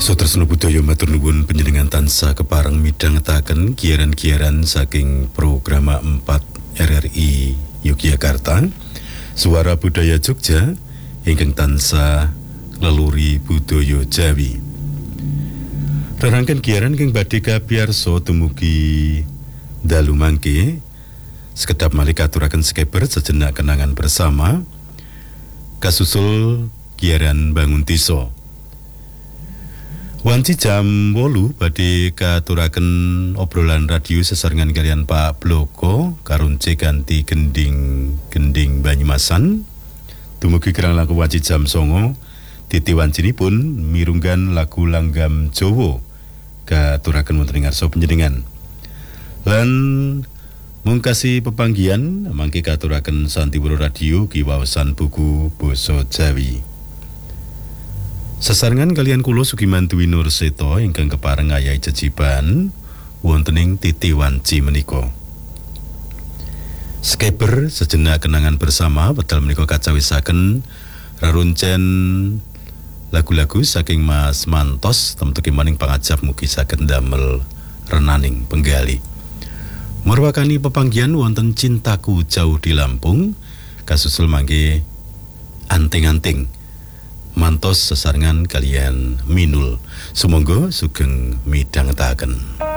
Sutresna budaya matur nuwun panjenengan tansah kepareng midhangetaken giaran-giaran saking program 4 RRI Yogyakarta, Suara Budaya Jogja ingkang tansah leluri budaya Jawi. Rerangken giaran ingkang badhe kapiyarsa dumugi dalu mangke sekedap malih katuraken skeper sejenak kenangan bersama kasusul giaran bangun desa. Wanci jam 8 badhe katuraken obrolan radio sesarengan kalian Pak Bloko karunce kanthi gending Banyumasan. Dumugi kirang langkung wanci jam 9 titi wancinipun mirunggan lagu langgam Jawa katuraken wonten ing ngarsa panjenengan. Lan mungkasi pepanggihan mangke katuraken Santiwara Radio kiwaosan buku basa Jawi. Sesarengan kalian kula Sugiman Dwi Nurseto ingkang kepareng ayahi jejiban wonten ing titi wanci menika. Skeper sejenak kenangan bersama wedal menika kacawisaken raruncen lagu-lagu saking Mas Mantos temtuke maning pangajap mugi saged damel renaning penggali. Marwakani pepanggihan wonten Cintaku Jauh di Lampung kasusul mangke anting-anting mantos sesarengan kalian Minul. Sumangga sugeng midhangetaken.